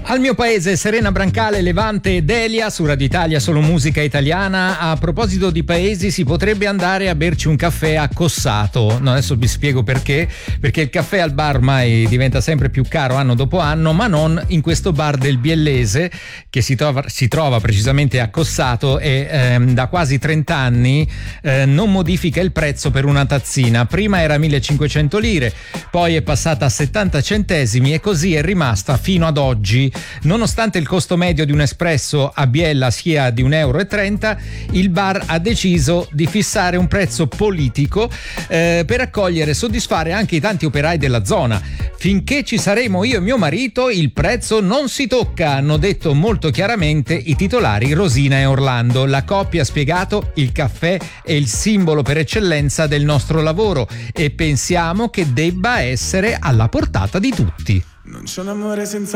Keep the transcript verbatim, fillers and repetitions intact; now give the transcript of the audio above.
Al mio paese, Serena Brancale, Levante e Delia su Radio Italia, solo musica italiana. A proposito di paesi, si potrebbe andare a berci un caffè a Cossato. No, adesso vi spiego perché. Perché il caffè al bar ormai diventa sempre più caro anno dopo anno, ma non in questo bar del Biellese che si trova, si trova precisamente a Cossato e ehm, da quasi trenta anni eh, non modifica il prezzo per una tazzina. Prima era millecinquecento lire, poi è passata a settanta centesimi e così è rimasta fino ad oggi. Nonostante il costo medio di un espresso a Biella sia di un euro e trenta, il bar ha deciso di fissare un prezzo politico eh, per accogliere e soddisfare anche i tanti operai della zona. Finché ci saremo io e mio marito, il prezzo non si tocca, hanno detto molto chiaramente i titolari Rosina e Orlando. La coppia ha spiegato: il caffè è il simbolo per eccellenza del nostro lavoro e pensiamo che debba essere alla portata di tutti. Non c'è un amore senza